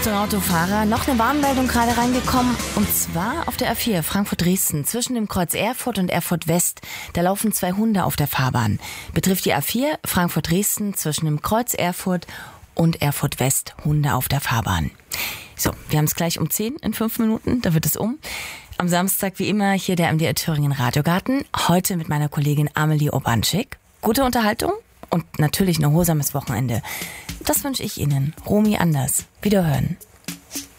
Achtung Autofahrer, noch eine Warnmeldung gerade reingekommen. Und zwar auf der A4 Frankfurt-Dresden zwischen dem Kreuz Erfurt und Erfurt West. Da laufen 2 Hunde auf der Fahrbahn. Betrifft die A4 Frankfurt-Dresden zwischen dem Kreuz Erfurt und Erfurt West. Hunde auf der Fahrbahn. So, wir haben es gleich um 10 in 5 Minuten. Da wird es um. Am Samstag wie immer hier der MDR Thüringen Radiogarten. Heute mit meiner Kollegin Amelie Obanschik. Gute Unterhaltung und natürlich ein erholsames Wochenende. Das wünsche ich Ihnen. Romy Anders. Wiederhören.